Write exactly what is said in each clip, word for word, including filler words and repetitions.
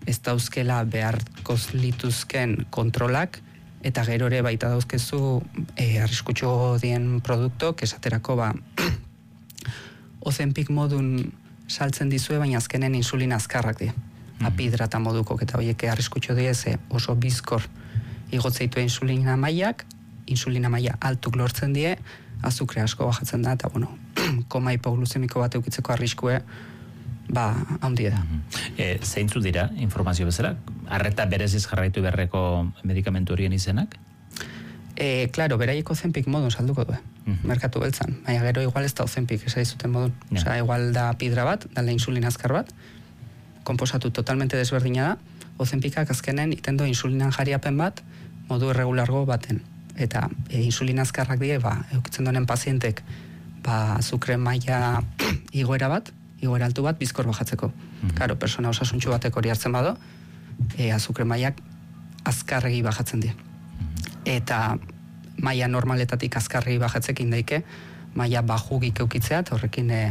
ez dauzkela beharkoz lituzken kontrolak, eta gero ere baita dauzkezu e, arriskutxo dien produktok, esaterako ba, Ozempik modun saltzen dizue, baina azkenen insulina azkarrak die. Mm. Apidrata modukok, eta horiek arriskutxo die, ze oso bizkor igotzeitu insulina mailak, insulina maila altuk lortzen die, azukre asko bajatzen da, eta bueno, koma hipoglusemiko bat eukitzeko arriskue, ba, haundi da. Mm-hmm. E, zeintzu dira, informazio bezala? Arreta bereziz jarraitu beharreko medikamentu horien izenak? E, claro, beraiek Ozempik modun salduko du, mm-hmm. merkatu beltzan. Baina gero igual ez da Ozempik, ez dizuten modun. Yeah. Osea, igual da pidra bat, da la insulina azkar bat, komposatu totalmente desberdina da, Ozempikak azkenen itendo insulinan jariapen bat, modu irregulargo baten. Eta e, insulina azkarrak die, ba, eukitzen donen pazientek, ba, azukre maila igoera bat, igoera altu bat, bizkor bajatzeko. Mm-hmm. Karo, persona osasuntxu batek hori hartzen bado, e, azukre mailak azkarregi bajatzen die. Mm-hmm. Eta maila normaletatik azkarregi bajatzek indaike, maila bajugik eukitzea, eta horrekin e,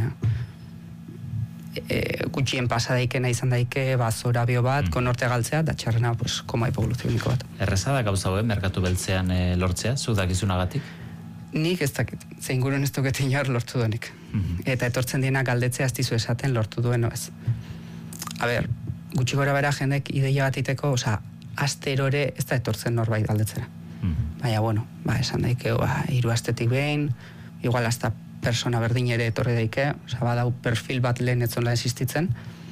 e, gutxien pasadaikena izan daike, ba, zorabio bat, mm. konorte galtzea, da txarrena, pues, koma hipoglucemiko bat. Erreza da gauza hoen, merkatu beltzean e, lortzea, zu dakizunagatik? Nik ez dakit, zein gurun ez duket inor lortu duenik. Mm-hmm. Eta etortzen dienak galdetzea ez dizu esaten lortu duen ez. A ber, gutxi gora bera jendek ideia bat iteko, oza, asterore ez da etortzen norbait galdetzera. Mm-hmm. Baina, bueno, ba, esan daike, ba, hiru astetik behin, igual hasta persona berdin ere etorri daike, oza, badau perfil bat lehen etzonla existitzen.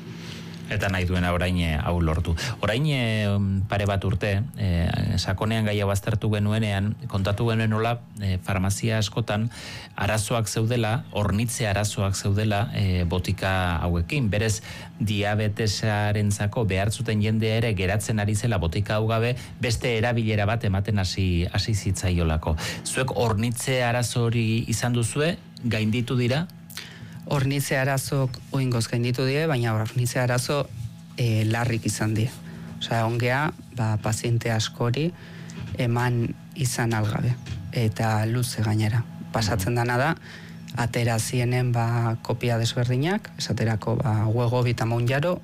Eta nahi duena orain hau lortu. Orain pare bat urte, e, sakonean gaia baztertu genuenean, kontatu genuen nola, e, farmazia askotan, arazoak zeudela, hornitze arazoak zeudela e, botika hauekin. Berez, diabetesarentzako behartzuten jendea ere geratzen ari zela botika hau gabe, beste erabilera bat ematen hasi hasi zitzaiolako. Zuek hornitze arazo hori izan duzue, gainditu dira? Hornitze arazok oingoz gainditu die, baina hornitze arazo e, larrik izan die. Osea, ongea, ba, paziente askori eman izan algabe. Eta luze gainera. Pasatzen dana da, atera zienen ba, kopia desberdinak, esaterako ba, Wegovy eta Mounjaro,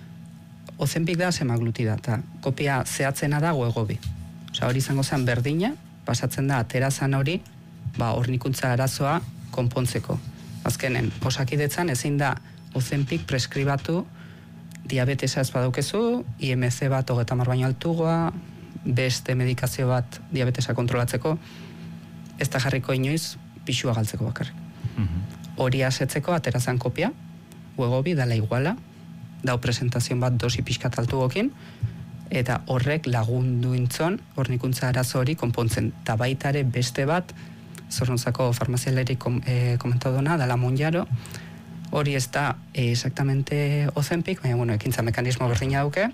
Ozempik da semaglutida, eta kopia zehatzena da Wegovy. Osea, hori izango zen berdina, pasatzen da, atera zan hori, ba, hornikuntza arazoa konpontzeko. Azkenen, osakidetzan ezin da Ozempik preskribatu diabetesa ez badaukezu, I M C bat hogeita hamar baino altugoa, beste medikazio bat diabetesa kontrolatzeko, ez da jarriko inoiz pixua galtzeko bakarrik. Mm-hmm. Hori asetzeko aterazan kopia, Wegovy dala iguala, dau presentazion bat dosi pixkat altugokin, eta horrek lagundu intzon hornikuntza arazo hori konpontzen. Ta baitare beste bat, Zornontzako farmazialeri kom, e, komentadona, dala Mounjaro, hori ez da e, exactamente Ozempik, baina, bueno, ekintza mekanismo berdina dauke.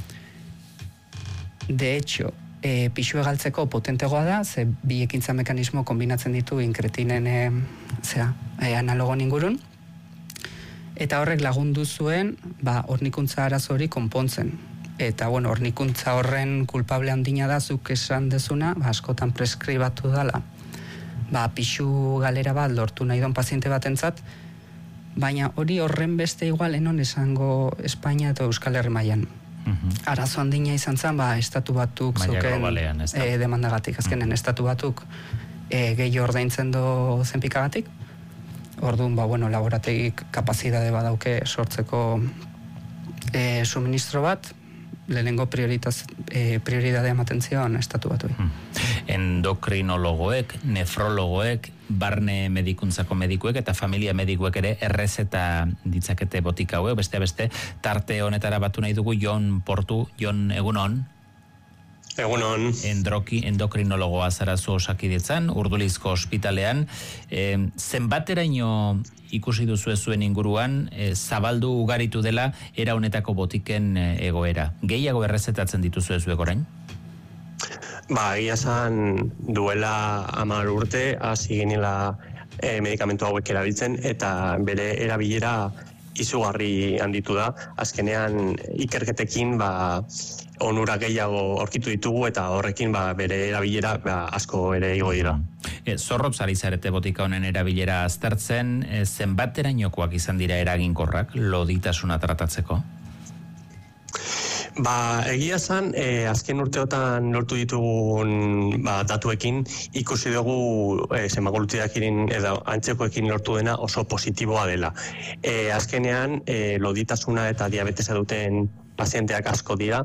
De hecho, e, pixue galtzeko potentegoa da, ze bi ekintza mekanismo kombinatzen ditu inkretinen e, zera, e, analogon ingurun, eta horrek lagundu zuen, ba, hornikuntza arazo hori konpontzen. Eta, bueno, hornikuntza horren kulpable handina da, zuk esan dezuna, ba, askotan preskribatu dala, ba, pixu galera bat lortu nahi don paziente batentzat, baina hori horren beste igual enon esango Espainia eta Euskal Herri mailan. Mm-hmm. Arazo handina izan zen, ba, estatu batuk zoken e, demandagatik, azkenen mm-hmm. estatu batuk e, gehi ordaintzen do Ozempikagatik, orduan, ba, bueno, laborategik kapazidade badauke sortzeko e, suministro bat, lehenengo e, prioridadea ematen zion estatu batu. Hmm. Endokrinologoek, nefrologoek, barne medikuntzako medikuek eta familia medikuek ere errezeta ditzakete botika hauek, beste beste tarte honetara batu nahi dugu Jon Portu. Jon, egunon? Egunon. Endroki, endokrinologoa zarazu Osakidetzan, Urdulizko ospitalean. E, zenbateraino ikusi duzu zuen inguruan, e, zabaldu ugaritu dela era honetako botiken e, egoera. Gehiago errezetatzen dituzu zuek orain? Ba, egia zan duela hamar urte, hasi ginela e, medikamentu hauek erabiltzen, eta bere erabilera izugarri handitu da. Azkenean ikerketekin ba, onura gehiago aurkitu ditugu eta horrekin ba, bere erabilera ba, asko ere igo dira. E, zorrotz ari zarete botika honen erabilera aztertzen, e, zenbaterainokoak izan dira eraginkorrak loditasuna tratatzeko? Ba, egia zan, eh, azken urteotan lortu ditugun ba, datuekin ikusi dugu eh, semaglutidakin edo antzekoekin lortu dena oso positiboa dela. Eh, azkenean, eh, loditasuna eta diabetesa duten pazienteak asko dira,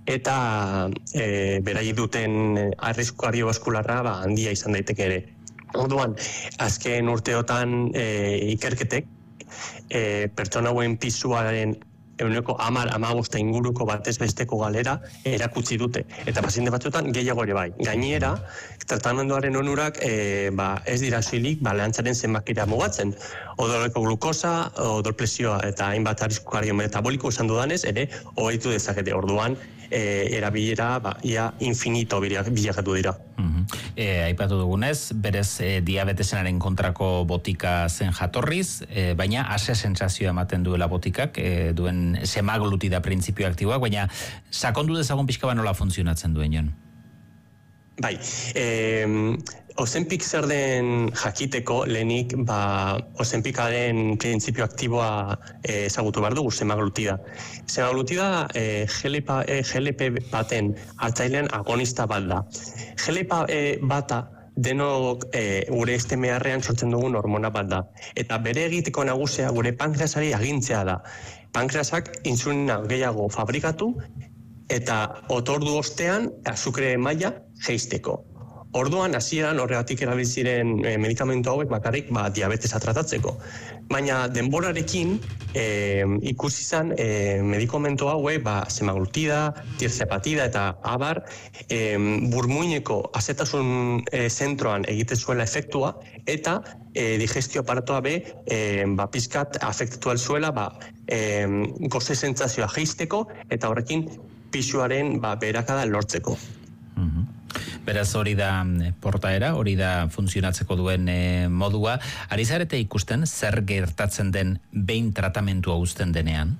eta e, berai duten arrisku kardiobaskularra ba, handia izan daiteke ere. Orduan, azken urteotan e, ikerketek, e, pertsona hauen pisuaren euneko hamar hamabost inguruko batez besteko galera erakutsi dute. Eta paziente batzuetan gehiago ere bai. Gainera, tratamenduaren onurak e, ba, ez dira soilik ba, lehantzaren zenbakira mugatzen. Odoleko glukosa, odolpresioa eta hainbat arrisku kardiometaboliko esan dudanez, ere hobetu dezakete. Orduan, e, erabilera ba, ia infinito bilakatu dira. Mm-hmm. E, aipatu dugunez, berez e, diabetesenaren kontrako botika zen jatorriz, e, baina ase sentsazioa ematen duela botikak, e, duen semaglutida printzipio aktiboak, baina sakondu dezagun pixka ba nola funtzionatzen duen, Jon? Bai, eh, Ozempik zer den jakiteko lehenik ba, Ozempikaren printzipio aktiboa eh, ezagutu behar dugu, semaglutida. Semaglutida eh, G L P baten hartzailean agonista bat da. G L P bata denok e, gure estemearrean sortzen dugun hormona bat da. Eta bere egiteko nagusia gure pankreasari agintzea da. Pankreasak insulina gehiago fabrikatu eta otordu ostean azukre maila jeisteko. Orduan, hasieran horregatik erabiltziren e, medikamentu hauek bakarrik ba, diabetesa tratatzeko. Baina denborarekin e, ikusi izan e, medikamentu hauek ba, semaglutida, tirzepatida eta abar e, burmuineko azetasun e, zentroan egite zuela efektua eta e, digestio aparatoa be e, ba, pizkat afektatu alzuela ba, e, goze sentsazioa jeisteko eta horrekin pisuaren ba, berakada lortzeko. Mm-hmm. Beraz hori da portaera, hori da funtzionatzeko duen e, modua. Ari zarete ikusten zer gertatzen den behin tratamentua uzten denean?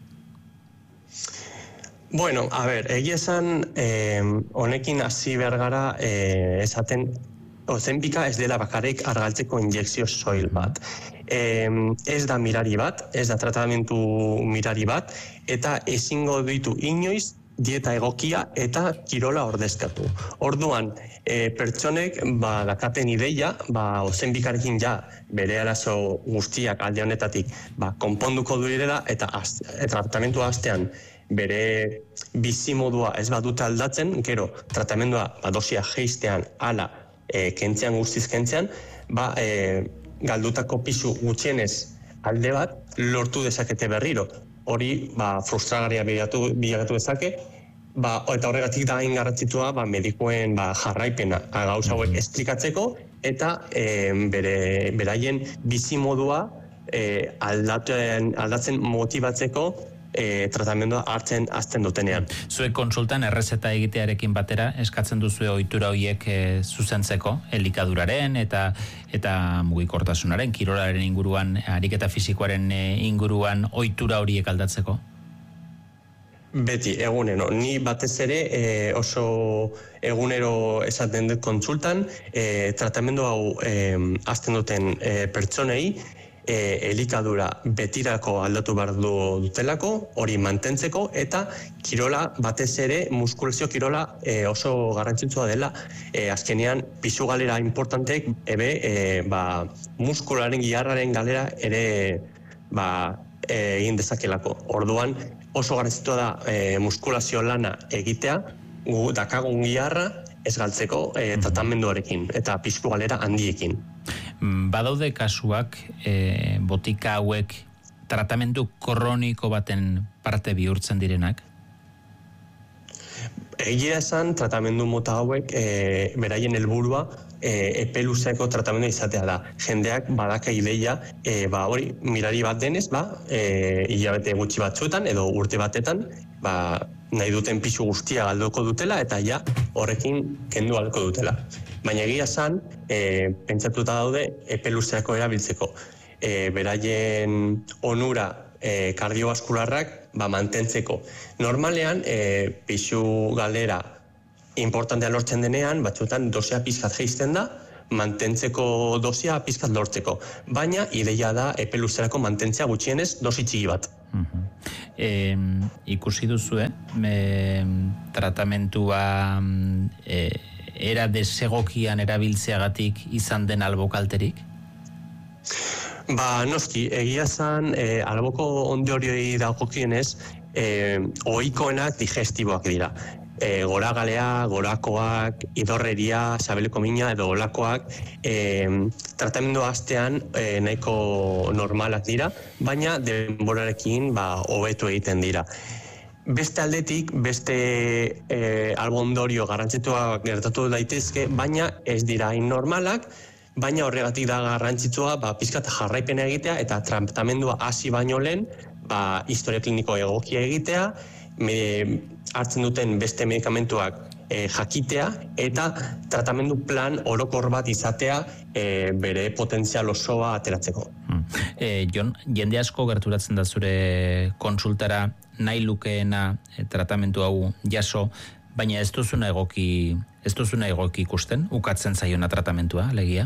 Bueno, a ver, egia esan eh, honekin hasi behar gara eh, esaten Ozempika ez dela bakarrik argaltzeko injekzio soil bat. Eh, ez da mirari bat, ez da tratamentu mirari bat, eta ezingo ditu inoiz dieta egokia eta kirola ordezkatu. Orduan, e, pertsonek ba, dakaten ideia, ba, Ozempikarekin ja bere arazo guztiak alde honetatik ba, konponduko direla eta, eta tratamentua hastean bere bizimodua ez badute aldatzen, gero tratamendua ba, dosia jeistean ala e, kentzean guztiz kentzean, ba, e, galdutako pisu gutxienez alde bat lortu dezakete berriro. Hori ba, frustragarria bilatu, bilatu dezake, ba, eta horregatik da hain garrantzitsua ba, medikuen ba, jarraipena gauza hauek esplikatzeko eta e, bere, beraien bizimodua e, aldatzen, aldatzen motibatzeko e, tratamendua hartzen azten dutenean. Zuek konsultan errezeta egitearekin batera eskatzen duzue ohitura horiek e, zuzentzeko, elikaduraren eta eta mugikortasunaren, kirolaren inguruan, ariketa fisikoaren e, inguruan ohitura horiek aldatzeko? Beti, egunero. Ni batez ere e, oso egunero esaten dut kontsultan, e, tratamendu hau e, azten duten e, pertsonei e, elikadura betirako aldatu behar du dutelako, hori mantentzeko, eta kirola batez ere, muskulazio kirola e, oso garrantzitsua dela, e, azkenean pisu galera importanteek ebe e, ba, muskularen giharraren galera ere ba, e, egin dezakelako. Orduan, oso garrantzitsua da e, muskulazio lana egitea, gu dakagun giharra ez galtzeko e, tratamenduarekin eta pisu galera handiekin. Badaude kasuak e, botika hauek tratamendu kroniko baten parte bihurtzen direnak? Egia esan, tratamendu mota hauek e, beraien helburua e, epe luzeko tratamendu izatea da. Jendeak badaka ideia, e, ba, hori, mirari bat denez, ba, e, hilabete gutxi batzuetan edo urte batetan, ba, nahi duten pisu guztia galduko dutela eta ja horrekin kendu ahalko dutela. Baina egia esan, e, pentsatuta daude epe luzeako erabiltzeko. E, beraien onura e, kardiobaskularrak ba, mantentzeko. Normalean, e, pisu galera importantea lortzen denean, batzuetan dosia pizkat jeisten da, mantentzeko dosia pizkat lortzeko. Baina, ideia da epe luzerako mantentzea gutxienez dosi txiki bat. Uh-huh. E, ikusi duzu, eh? E, tratamentua e, era desegokian erabiltzeagatik izan den albokalterik? Ba, noski, egia zan, e, alboko ondorioi dagokienez, e, ohikoenak digestiboak dira. E, goragalea, gorakoak, idorreria, sabeleko mina edo olakoak e, tratamendu astean e, nahiko normalak dira, baina denborarekin ba, hobetu egiten dira. Beste aldetik, beste e, albondorio garrantzitsua gertatu daitezke, baina ez dira normalak, baina horregatik da garrantzitsua ba, pizkat jarraipena egitea eta tratamendua hasi baino lehen ba, historia kliniko egokia egitea, me, hartzen duten beste medikamentuak e, jakitea eta tratamendu plan orokor bat izatea e, bere potentzial osoa ateratzeko. Hmm. E, Jon, jende asko gerturatzen da zure konsultara nahi lukeena e, tratamentu hau jaso, baina ez duzuna egoki, ez duzuna egoki ikusten, ukatzen zaiona tratamentua, legia?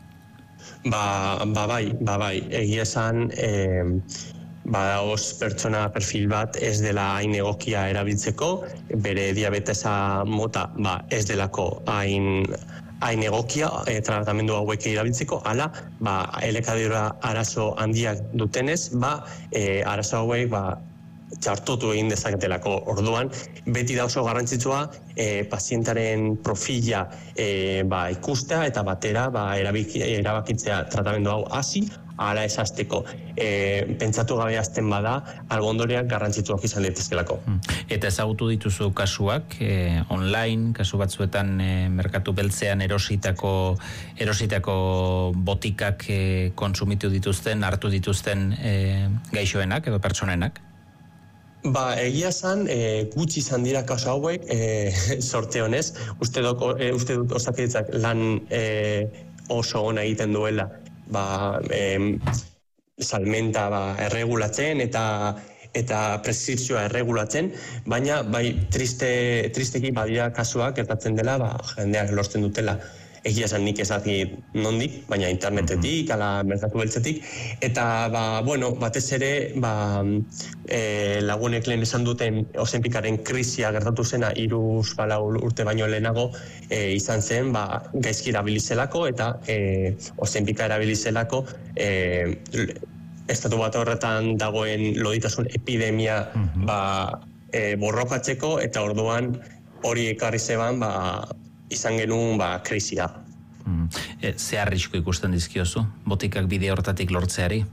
Ba, ba bai, ba bai, egia esan e, badagoz pertsona perfil bat ez dela hain egokia erabiltzeko, bere diabetesa mota ba, ez delako hain hain egokia e, tratamendu hauek erabiltzeko, ala ba, elikadura arazo handiak dutenez, ba, e, arazo hauek ba, txartotu egin dezaketelako. Orduan, beti da oso garrantzitsua e, pazientaren profila e, ba, ikustea eta batera ba, erabiki, erabakitzea tratamendu hau hasi, ala ez hasteko. E, pentsatu gabe hasten bada, albondoreak garrantzitsuak izan daitezkelako. Eta ezagutu dituzu kasuak, e, online, kasu batzuetan e, merkatu beltzean erositako, erositako botikak e, konsumitu dituzten, hartu dituzten e, gaixoenak edo pertsonenak? Ba, egia zan, e, gutxi izan dira kasu hauek, e, sorte honez, uste dut, e, uste dut osakidetzak lan e, oso ona egiten duela, ba, e, salmenta ba, erregulatzen eta eta preskripzioa erregulatzen, baina bai triste, tristeki badira kasuak gertatzen dela, ba, jendeak lortzen dutela. Egia esan nik ezagit nondik, baina internetetik, ala merkatu beltzetik, eta ba, bueno, batez ere ba, e, lagunek lehen esan duten Ozempikaren krisia gertatu zena hiru palau urte baino lehenago e, izan zen ba, gaizki erabilizelako eta e, Ozempika erabilizelako e, estatu bat horretan dagoen loditasun epidemia ba, e, borrokatzeko eta orduan hori ekarri zeban ba, izan genuen ba, krisia. Mm. E, ze arrisku ikusten dizkiozu, botikak bide hortatik lortzeari?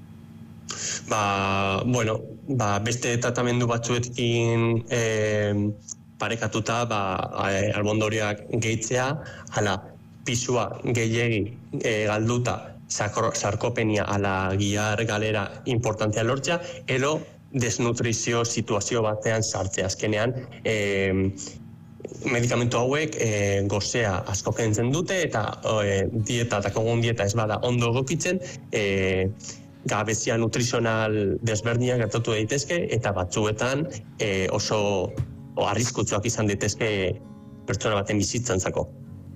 Ba, bueno, ba, beste tratamendu batzuekin e, parekatuta ba, e, albondoriak gehitzea, hala, pisua gehiegi e, galduta, sarkopenia ala gihar galera importantea lortzea, ero desnutrizio situazio batean sartzea. Azkenean, e, medikamentu hauek e, gozea asko kentzen dute eta e, dieta eta kogun dieta ez bada ondo egokitzen, e, gabezia nutrizional desberdinak gertatu daitezke eta batzuetan e, oso o, arriskutsuak izan daitezke pertsona baten bizitzantzako.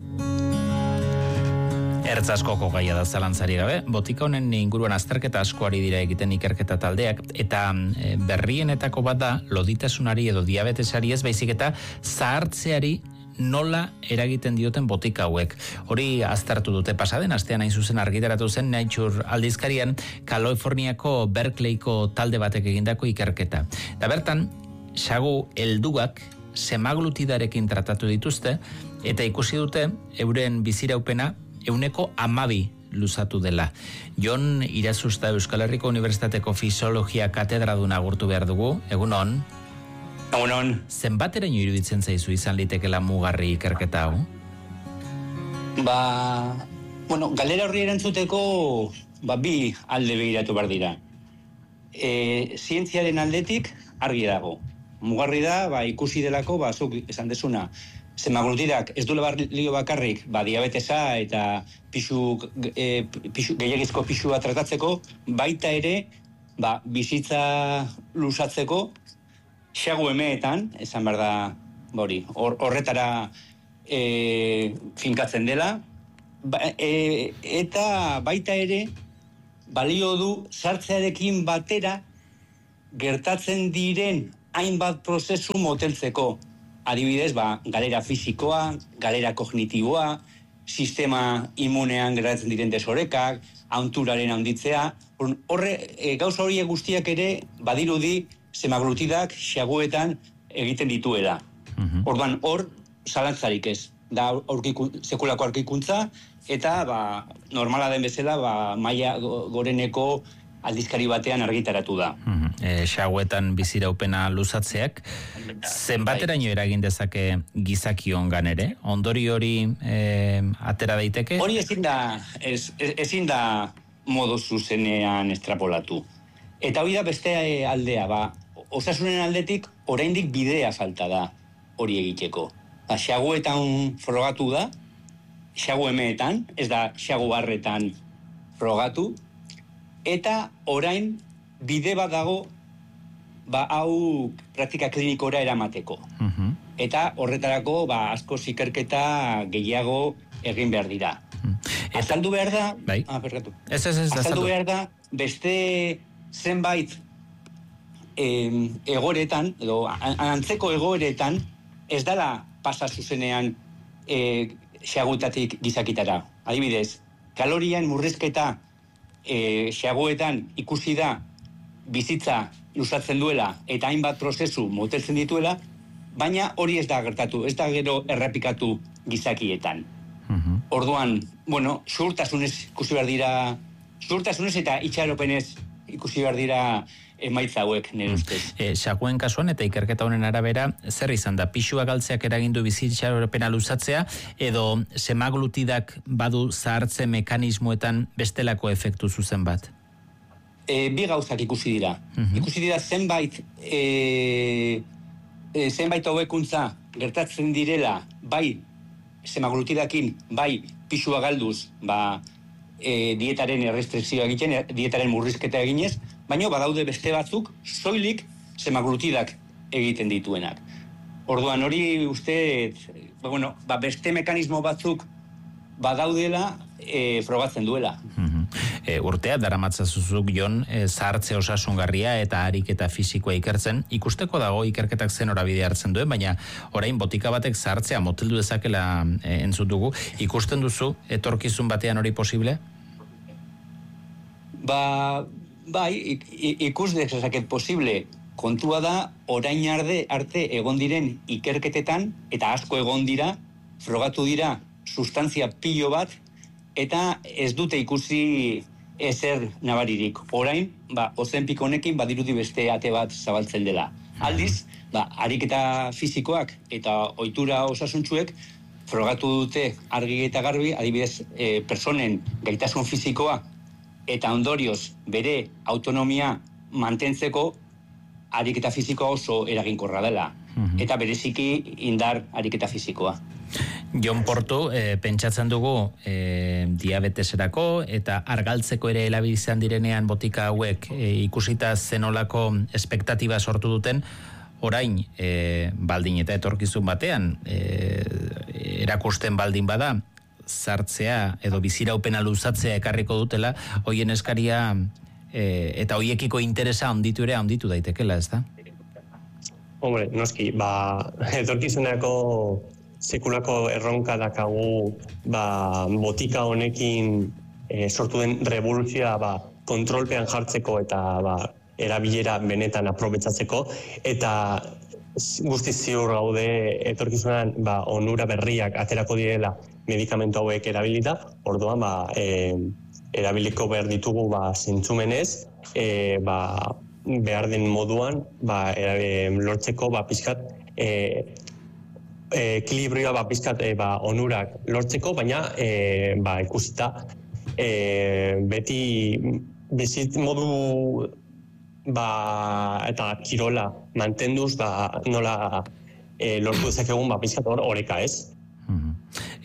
Ertz askoko gaia da zalantzari gabe, botika honen inguruan azterketa asko ari dira egiten ikerketa taldeak, eta e, berrienetako bat da loditasunari edo diabetesari ez baizik eta zahartzeari nola eragiten dioten botika hauek. Hori aztertu dute pasaden, astean hain zuzen argitaratu zen Nature aldizkarian Kaliforniako Berkeleyko talde batek egindako ikerketa. Da bertan, sagu helduak semaglutidarekin tratatu dituzte, eta ikusi dute euren biziraupena euneko amabi luzatu dela. Jon Irazusta Euskal Herriko Unibertsitateko Fisiologia katedradun agurtu behar dugu. Egun on? Egun on. Zenbateraino iruditzen zaizu izan litekela mugarri ikerketa hau? Ba, bueno, galera horri erantzuteko ba, bi alde begiratu behar dira. E, zientziaren aldetik argi dago. Mugarri da, ba, ikusi delako, ba, zuk esan desuna, semaglutidak ez duela balio bakarrik ba, diabetesa eta pisu, e, pisu, gehiagizko pisua tratatzeko, baita ere ba, bizitza lusatzeko xagu emeetan, esan behar da hori, or, horretara e, finkatzen dela, ba, e, eta baita ere balio du sartzearekin batera gertatzen diren hainbat prozesu moteltzeko. Adibidez, ba, galera fisikoa, galera kognitiboa, sistema immunean gertatzen diren desorekak, haunturaren handitzea. Horre, e, gauza horiek guztiak ere badirudi semaglutidak xaguetan egiten dituela. Uh-huh. Orduan, hor, zalantzarik ez. Da aurkiku, sekulako aurkikuntza, eta ba, normala den bezala ba, maila goreneko aldizkari batean argitaratu da. Uh-huh. E, xaguetan biziraupena luzatzeak, zenbateraino eragin dezake gizakiongan ere? Ondori hori e, atera daiteke? Hori ezin da, ez, ezin da modu zuzenean estrapolatu. Eta hori da beste aldea, ba, osasunen aldetik oraindik bidea falta da hori egiteko. Ba, xaguetan frogatu da, xagu emeetan, ez da xagu barretan frogatu, eta orain bide bat dago ba, hau praktika klinikora eramateko. Uh-huh. Eta horretarako ba, asko ikerketa gehiago egin behar dira. Uh-huh. Azaldu behar da, bai. ah, perkatu. Ez, ez, ez, azaldu behar da, beste zenbait eh, egoretan, edo antzeko egoretan, ez dala pasa zuzenean eh, xagutatik gizakitara. Adibidez, kalorien murrizketa E, xaguetan ikusi da bizitza luzatzen duela eta hainbat prozesu moteltzen dituela, baina hori ez da gertatu, ez da gero errepikatu gizakietan. Uh-huh. Orduan, bueno, zuhurtasunez ikusi behar dira, zuhurtasunez eta itxaropenez ikusi behar dira emaitza hauek, nire ustez. E, xaguen kasuan eta ikerketa honen arabera, zer izan da, pixua galtzeak eragindu bizitxaropena luzatzea, edo semaglutidak badu zahartze mekanismoetan bestelako efektu zuzen bat? E, bi gauzak ikusi dira. Uh-huh. Ikusi dira zenbait e, e, zenbait hobekuntza gertatzen direla, bai semaglutidakin, bai pixua galduz, ba, e, dietaren errestrikzioa egiten, dietaren murrizketa eginez, baina badaude beste batzuk soilik semaglutidak egiten dituenak. Orduan hori uste, ba, bueno, ba, beste mekanismo batzuk badaudela e, frogatzen duela. Uh-huh. E, urtea daramatzazuzuk Jon e, zahartze osasungarria eta ariketa fisikoa ikertzen, ikusteko dago ikerketak zen orabide hartzen duen, baina orain botika batek zahartzea moteldu dezakela e, entzut dugu. Ikusten duzu etorkizun batean hori posible? Ba, bai, ikus dezaket posible. Kontua da, orain arde arte egon diren ikerketetan, eta asko egon dira, frogatu dira sustantzia pilo bat, eta ez dute ikusi ezer nabaririk. Orain, ba, Ozempik honekin badirudi beste ate bat zabaltzen dela. Aldiz, ba, ariketa fisikoak eta ohitura osasuntsuek frogatu dute argi eta garbi, adibidez, e, personen gaitasun fisikoa eta ondorioz bere autonomia mantentzeko ariketa fisikoa oso eraginkorra dela. Uh-huh. Eta bereziki indar ariketa fisikoa. Jon Portu, e, pentsatzen dugu e, diabeteserako eta argaltzeko ere erabiltzen direnean botika hauek e, ikusita zenolako espektatiba sortu duten, orain e, baldin eta etorkizun batean e, erakusten baldin bada, zartzea edo biziraupena luzatzea ekarriko dutela, hoien eskaria e, eta hoiekiko interesa handitu ere handitu daitekela, ez da? Hombre, noski, ba, etorkizuneko sekulako erronka dakagu ba, botika honekin e, sortu den revoluzioa ba, kontrolpean jartzeko eta ba, erabilera benetan aprobetsatzeko, eta guztiz ziur gaude etorkizunan ba, onura berriak aterako direla medikamentu hauek erabilita, orduan ba, e, erabiliko behar ditugu ba, zintzumenez, e, ba, behar den moduan ba, e, lortzeko ba, pizkat e, ekilibrioa ba, pizkat e, ba, onurak lortzeko, baina e, ba, ikusita e, beti bizit modu ba, eta kirola mantenduz ba, nola e, lortu dezakegun ba, pizkat hor oreka ez.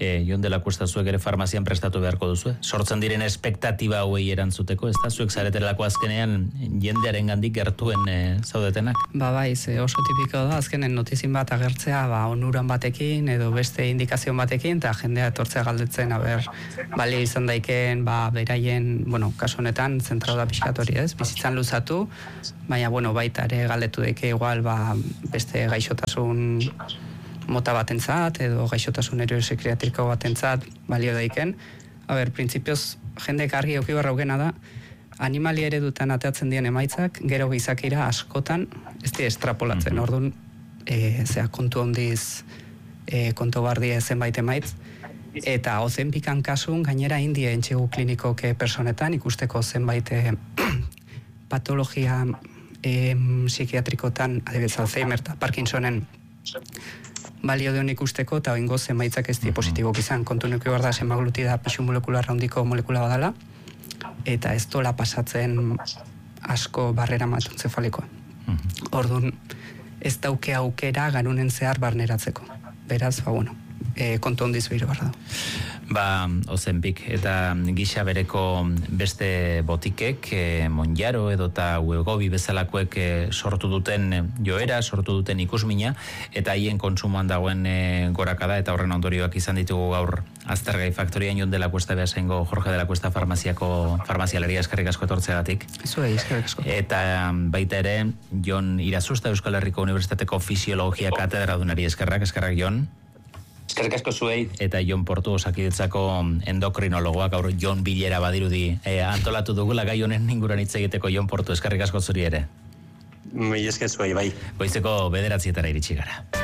e, Jon de la Cuesta zuek ere farmazian prestatu beharko duzu. Sortzen diren espektatiba hauei erantzuteko, ez da zuek zaretelako azkenean jendearen gandik gertuen e, zaudetenak? Ba bai, ze oso tipiko da, azkenen notizin bat agertzea, ba, onuran batekin edo beste indikazion batekin, eta jendea etortzea galdetzen, aber, bali izan daiken, ba, beraien, bueno, kasu honetan, zentrala pixkatori, ez, bizitzan luzatu, baina, bueno, baita ere galdetu daike igual, ba, beste gaixotasun mota batentzat, edo gaixotasun neuropsikiatriko batentzat balio daiken. Aber, printzipioz, jendek argi oki barraugena da, animalia eredutan ateatzen dien emaitzak, gero gizakira askotan, ez di estrapolatzen, mm-hmm. Orduan, e, zera, kontu hondiz, e, kontu bardie zenbait emaitz, eta ozenpikan kasun, gainera indie entxegu klinikoke personetan, ikusteko zenbait e, patologia e, psikiatrikotan, adibidez Alzheimer eta Parkinsonen balio deon ikusteko, eta oingo zenbaitzak ez di positibok izan, kontu nuke behar da semaglutida pisu molekularra handiko molekula badala, eta ez dola pasatzen asko barrera matoncefalikoa. Orduan, ez dauke aukera garunen zehar barneratzeko. Beraz, ba, bueno, e, kontu ondiz behar barra da. Ba, Ozenpik, eta gisa bereko beste botikek, e, Monjaro edota Uegobi bezalakoek e, sortu duten joera, sortu duten ikusmina, eta haien kontsumoan dagoen e, gorakada, eta horren ondorioak izan ditugu gaur Aztergai Faktorian Jon de la Cuesta behasengo Jorge de la Cuesta farmaziako farmazialeria eskerrik asko etortzeagatik. Zuei, eskerrik asko. Eta baita ere, Jon Irazusta Euskal Herriko Unibertsitateko Fisiologia katedradunari eskerrak, eskerrak Jon. Eskerrik asko zuei. Eta Jon Portu Osakidetzako endokrinologoak gaur Jon Bilera badirudi e, antolatu dugula gai honen inguruan hitz egiteko. Jon Portu, eskerrik asko zuri ere. Mila esker zuei, bai. Goizeko bederatzietara iritsi gara.